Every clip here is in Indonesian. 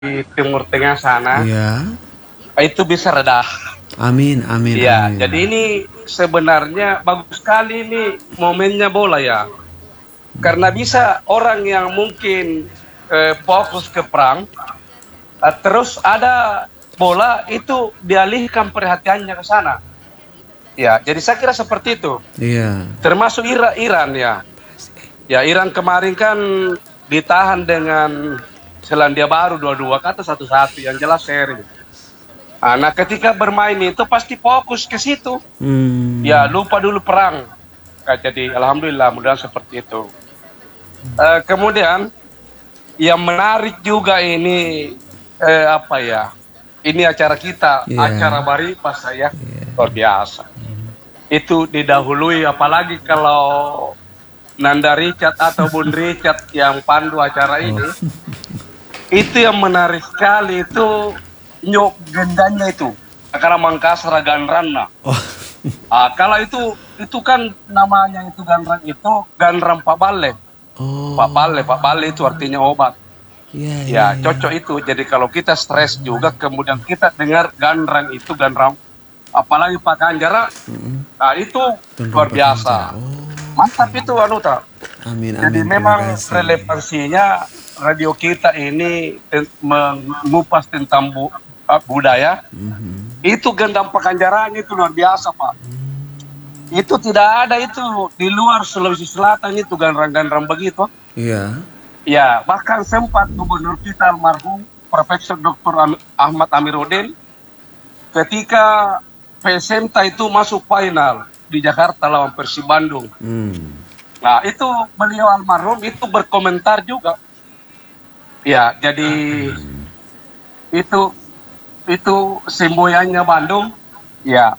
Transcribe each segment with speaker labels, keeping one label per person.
Speaker 1: Timur Tengah sana,
Speaker 2: Iya.
Speaker 1: itu bisa reda.
Speaker 2: Amin, amin,
Speaker 1: Ya,
Speaker 2: amin.
Speaker 1: jadi ini sebenarnya bagus sekali ini momennya bola ya. Karena bisa orang yang mungkin fokus ke perang, terus ada bola itu dialihkan perhatiannya ke sana. Ya, jadi saya kira seperti itu.
Speaker 2: Iya.
Speaker 1: Termasuk Iran ya. Ya, Iran kemarin kan ditahan dengan Selandia Baru 2-2 kata 1-1 yang jelas seri. Nah, ketika bermain itu pasti fokus ke situ. Ya, lupa dulu perang. Jadi alhamdulillah mudah seperti itu. Kemudian yang menarik juga ini apa ya? Ini acara kita,
Speaker 2: Iya.
Speaker 1: acara Baripas saya luar biasa. Itu didahului apalagi kalau Nanda Richard atau Bun Richard yang pandu acara ini. Itu yang menarik sekali itu nyok gendanya itu. Karena Mangkasar Ganrana. Kalau itu kan namanya itu Ganran itu Ganram Pak Bale. Pak Bale itu artinya obat. Ya, cocok itu. Jadi kalau kita stres juga kemudian kita dengar Ganran itu Ganram apalagi Pak Ganjara, itu luar biasa. Mantap itu Anuta.
Speaker 2: Amin,
Speaker 1: Jadi
Speaker 2: amin.
Speaker 1: memang relevansinya radio kita ini mengupas tentang budaya. Itu Gendam Pekanjaraan itu luar biasa Pak. Itu tidak ada itu di luar Sulawesi Selatan itu ganrang-ganrang begitu.
Speaker 2: Iya.
Speaker 1: Ya, bahkan sempat gubernur kita almarhum Profesor Dr. Ahmad Amiruddin ketika PSMTA itu masuk final di Jakarta lawan Persib Bandung. Nah, itu beliau almarhum itu berkomentar juga. Ya, jadi itu semboyannya Bandung. Ya,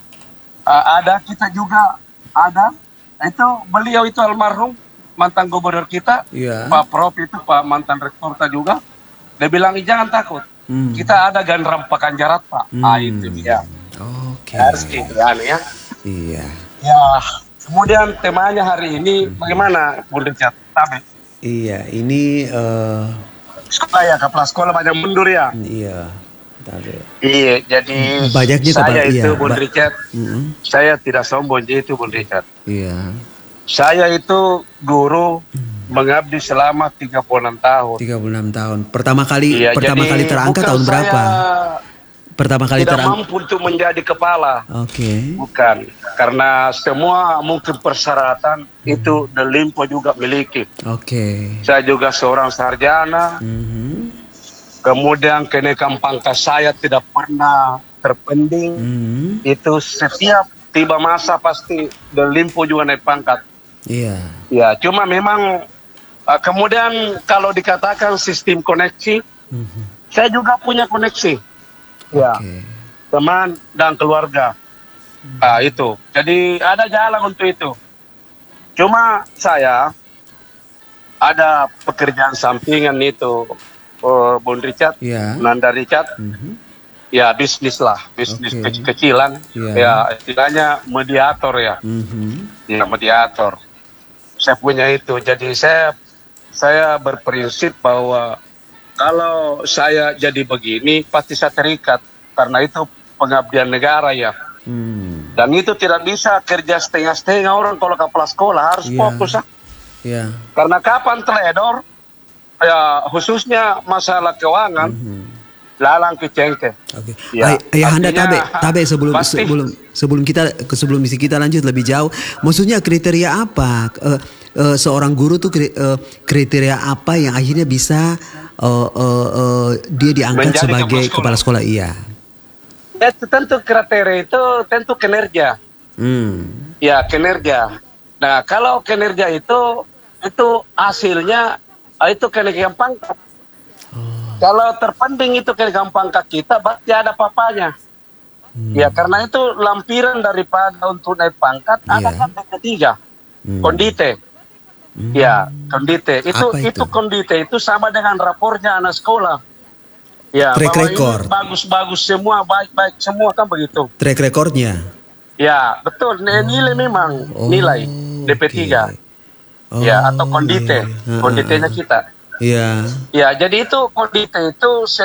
Speaker 1: ada kita juga ada. Itu beliau itu almarhum mantan gubernur kita, Pak Prof itu Pak mantan rektor kita juga. Dia bilang jangan takut. Kita ada Ganram Pekanjarat Pak. Itu dia.
Speaker 2: Oke.
Speaker 1: Harus gitu ya.
Speaker 2: Iya.
Speaker 1: Ya, kemudian temanya hari ini bagaimana Bun Richard? Tabe.
Speaker 2: Iya, ini
Speaker 1: Sekolah ya, kepala sekolah banyak mundur ya.
Speaker 2: iya. Tabe.
Speaker 1: Iya, jadi
Speaker 2: Banyaknya
Speaker 1: saya itu
Speaker 2: iya,
Speaker 1: Bun Richard, saya tidak sombong itu Bun Richard.
Speaker 2: Iya.
Speaker 1: Saya itu guru mengabdi selama 36 tahun.
Speaker 2: 36 tahun. Pertama kali terangkat
Speaker 1: bukan
Speaker 2: tahun berapa? Pertama kali
Speaker 1: tidak mampu untuk menjadi kepala.
Speaker 2: Oke.
Speaker 1: Bukan, karena semua mungkin persyaratan itu Delimpo juga miliki.
Speaker 2: Oke.
Speaker 1: Saya juga seorang sarjana. Kemudian kenaikan pangkat saya tidak pernah terpending. Itu setiap tiba masa pasti Delimpo juga naik pangkat.
Speaker 2: Iya.
Speaker 1: Ya, cuma memang kemudian kalau dikatakan sistem koneksi, saya juga punya koneksi. Ya, teman dan keluarga. Itu. Jadi ada jalan untuk itu. Cuma saya ada pekerjaan sampingan itu, Bun Richard, Nanda Richard. Ya bisnis lah, bisnis kecil-kecilan. Ya istilahnya mediator ya. Ya mediator. Saya punya itu. Jadi saya berprinsip bahwa kalau saya jadi begini pasti saya terikat karena itu pengabdian negara ya. Dan itu tidak bisa kerja setengah-setengah orang kalau kepala sekolah harus fokus ya. Karena kapan teledor ya khususnya masalah keuangan lalang kecengke.
Speaker 2: Oke. Ayahanda Tabe sebelum kita lanjut lebih jauh, maksudnya kriteria apa seorang guru tuh kriteria apa yang akhirnya bisa dia diangkat
Speaker 1: menjadi
Speaker 2: sebagai kepala sekolah? Iya.
Speaker 1: Ya, tentu kriteria itu tentu kinerja. Ya kinerja. Nah kalau kinerja itu hasilnya itu kenaikan pangkat. Kalau terpending itu kenaikan pangkat kita berarti ada papanya. Ya karena itu lampiran daripada untuk naik pangkat ada kan ketiga kondite. Ya kondite itu kondite itu sama dengan rapornya anak sekolah. Ya
Speaker 2: track record
Speaker 1: bagus-bagus semua baik-baik semua kan begitu.
Speaker 2: Track recordnya. Ya
Speaker 1: betul nilai memang nilai DP3. Ya atau kondite konditenya kita.
Speaker 2: Iya.
Speaker 1: Ya, jadi itu kondite itu